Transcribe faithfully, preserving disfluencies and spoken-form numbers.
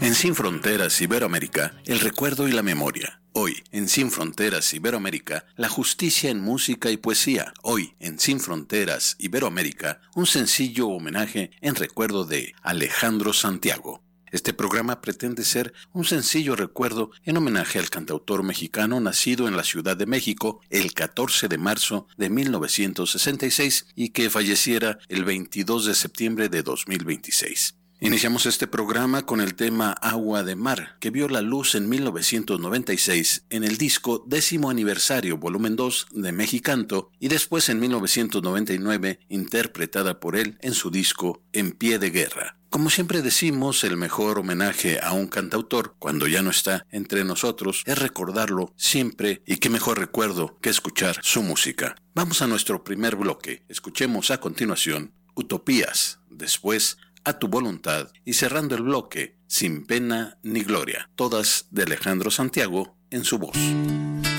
En Sin Fronteras Iberoamérica, el recuerdo y la memoria. Hoy, en Sin Fronteras Iberoamérica, la justicia en música y poesía. Hoy, en Sin Fronteras Iberoamérica, un sencillo homenaje en recuerdo de Alejandro Santiago. Este programa pretende ser un sencillo recuerdo en homenaje al cantautor mexicano nacido en la Ciudad de México el catorce de marzo de mil novecientos sesenta y seis y que falleciera el veintidós de septiembre de dos mil veintiséis. Iniciamos este programa con el tema Agua de Mar, que vio la luz en mil novecientos noventa y seis en el disco Décimo Aniversario Volumen dos de Mexicanto y después en mil novecientos noventa y nueve interpretada por él en su disco En Pie de Guerra. Como siempre decimos, el mejor homenaje a un cantautor cuando ya no está entre nosotros es recordarlo siempre, y qué mejor recuerdo que escuchar su música. Vamos a nuestro primer bloque. Escuchemos a continuación Utopías, después A tu voluntad y cerrando el bloque Sin pena ni gloria, todas de Alejandro Santiago en su voz.